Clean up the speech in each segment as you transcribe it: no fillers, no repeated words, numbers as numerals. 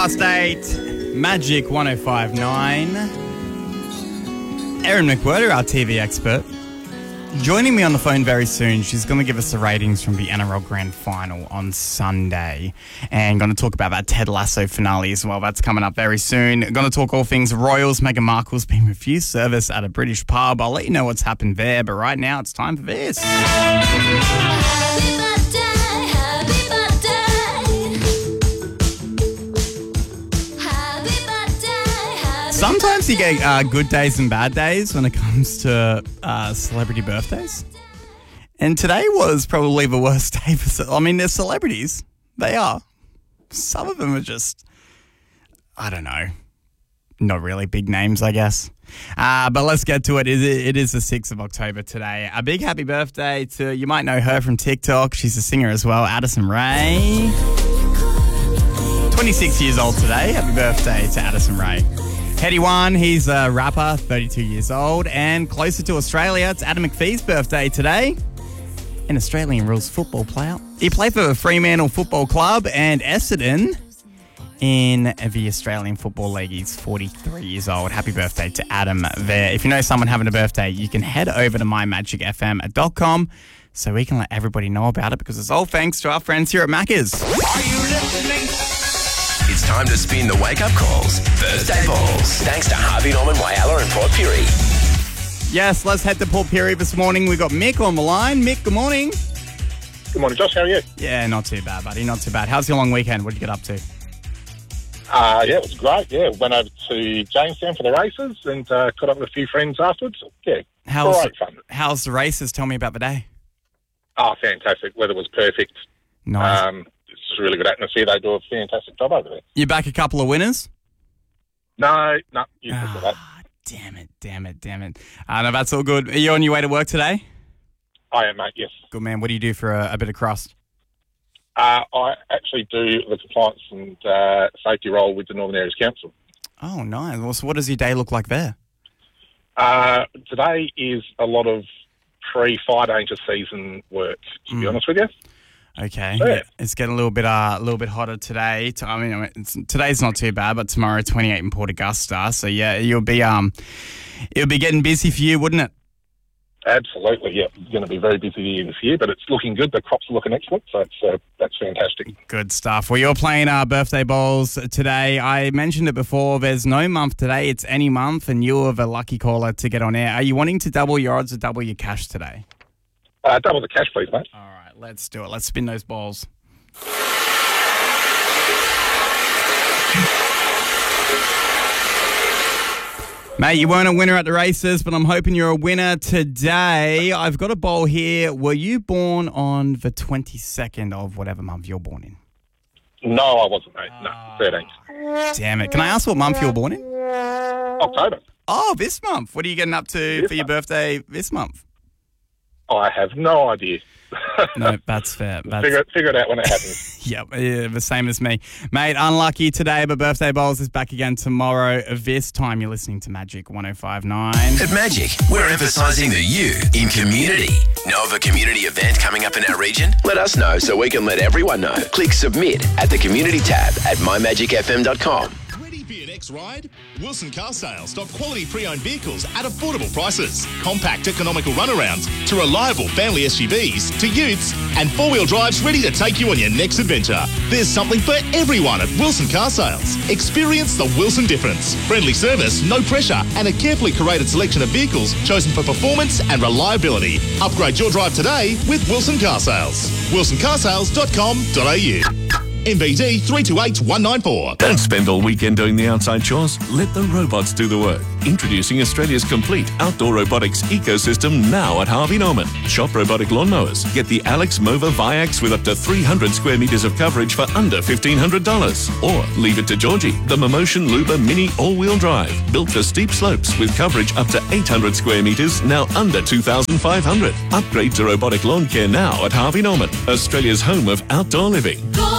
8:20, Magic 105.9. Erin McWhirter, our TV expert, joining me on the phone very soon. She's going to give us the ratings from the NRL Grand Final on Sunday and going to talk about that Ted Lasso finale as well. That's coming up very soon. Going to talk all things Royals. Meghan Markle's been refused service at a British pub. I'll let you know what's happened there, but right now it's time for this. Sometimes you get good days and bad days when it comes to celebrity birthdays. And today was probably the worst day for... they're celebrities. They are. Some of them are just, I don't know, not really big names, I guess. But let's get to it. It is the 6th of October today. A big happy birthday to, you might know her from TikTok. She's a singer as well, Addison Rae. 26 years old today. Happy birthday to Addison Rae. Headie One, he's a rapper, 32 years old. And closer to Australia, it's Adam McPhee's birthday today. An Australian rules football player. He played for the Fremantle Football Club and Essendon in the Australian Football League. He's 43 years old. Happy birthday to Adam there. If you know someone having a birthday, you can head over to mymagicfm.com so we can let everybody know about it, because it's all thanks to our friends here at Macca's. Are you listening? It's time to spin the wake-up calls. Birthday balls. Thanks to Harvey Norman, Whyalla and Port Pirie. Yes, let's head to Port Pirie this morning. We've got Mick on the line. Mick, good morning. Good morning, Josh. How are you? Yeah, not too bad, buddy. Not too bad. How's your long weekend? What did you get up to? Yeah, it was great. Yeah, went over to Jamestown for the races and caught up with a few friends afterwards. Yeah, great fun. How's the races? Tell me about the day. Oh, fantastic. Weather was perfect. Nice. It's a really good atmosphere. They do a fantastic job over there. You back a couple of winners? No, you can do that. Damn it. No, that's all good. Are you on your way to work today? I am, mate, yes. Good man. What do you do for a bit of crust? I actually do the compliance and safety role with the Northern Areas Council. Oh, nice. Well, so what does your day look like there? Today is a lot of pre-fire danger season work, to be honest with you. Okay, so, yeah. It's getting a little bit hotter today. Today's not too bad, but tomorrow 28 in Port Augusta. So yeah, it'll be getting busy for you, wouldn't it? Absolutely, yeah. It's going to be very busy this year, but it's looking good. The crops are looking excellent, so that's fantastic. Good stuff. Well, you're playing birthday balls today. I mentioned it before. There's no month today. It's any month, and you're the lucky caller to get on air. Are you wanting to double your odds or double your cash today? Double the cash, please, mate. All right. Let's do it. Let's spin those balls. Mate, you weren't a winner at the races, but I'm hoping you're a winner today. I've got a ball here. Were you born on the 22nd of whatever month you're born in? No, I wasn't, mate. No, 13th. Damn it. Can I ask what month you were born in? October. Oh, this month. What are you getting up to for your birthday this month? I have no idea. No, that's fair. Figure it out when it happens. Yep, yeah, the same as me. Mate, unlucky today, but Birthday Bowls is back again tomorrow. This time you're listening to Magic 105.9. At Magic, we're emphasising the you in community. Know of a community event coming up in our region? Let us know so we can let everyone know. Click Submit at the Community tab at mymagicfm.com. Ready for your next ride? Wilson Car Sales stock quality pre-owned vehicles at affordable prices. Compact, economical runarounds to reliable family SUVs to utes and four-wheel drives ready to take you on your next adventure. There's something for everyone at Wilson Car Sales. Experience the Wilson difference. Friendly service, no pressure, and a carefully curated selection of vehicles chosen for performance and reliability. Upgrade your drive today with Wilson Car Sales. wilsoncarsales.com.au. MVD 328194. Don't spend all weekend doing the outside chores. Let the robots do the work. Introducing Australia's complete outdoor robotics ecosystem now at Harvey Norman. Shop robotic lawnmowers. Get the Alex Mova Viax with up to 300 square metres of coverage for under $1,500. Or leave it to Georgie, the Momotion Luba Mini all-wheel drive. Built for steep slopes with coverage up to 800 square metres, now under $2,500. Upgrade to robotic lawn care now at Harvey Norman, Australia's home of outdoor living.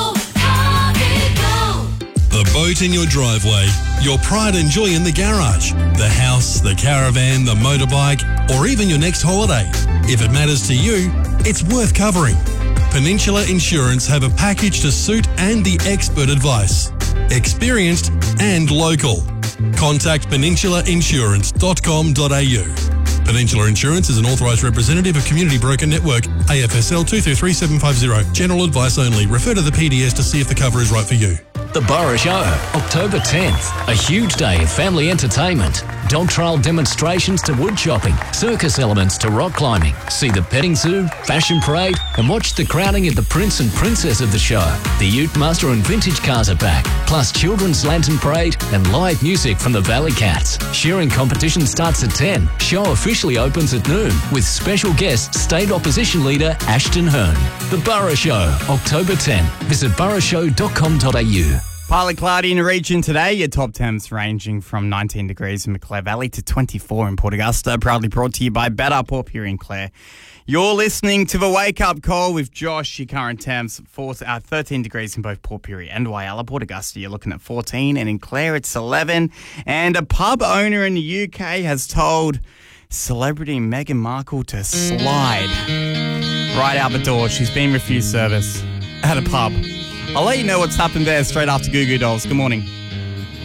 The boat in your driveway, your pride and joy in the garage, the house, the caravan, the motorbike, or even your next holiday. If it matters to you, it's worth covering. Peninsula Insurance have a package to suit and the expert advice. experienced and local. Contact peninsulainsurance.com.au. Peninsula Insurance is an authorised representative of Community Broker Network, AFSL 233750. General advice only. Refer to the PDS to see if the cover is right for you. The Borough Show, October 10th. A huge day of family entertainment. Dog trail demonstrations to wood chopping, circus elements to rock climbing. See the petting zoo, fashion parade, and watch the crowning of the prince and princess of the show. The Ute Master and vintage cars are back, plus children's lantern parade and live music from the Valley Cats. Shearing competition starts at 10. Show officially opens at noon with special guest State Opposition Leader Ashton Hearn. The Borough Show, October 10. Visit boroughshow.com.au. Partly cloudy in the region today. Your top temps ranging from 19 degrees in Maclear Valley to 24 in Port Augusta. Proudly brought to you by Better Port Pirie in Clare. You're listening to the Wake Up Call with Josh. Your current temps 13 degrees in both Port Pirie and Whyalla. Port Augusta, you're looking at 14, and in Clare it's 11. And a pub owner in the UK has told celebrity Meghan Markle to slide right out the door. She's been refused service at a pub. I'll let you know what's happened there straight after Goo Goo Dolls. Good morning.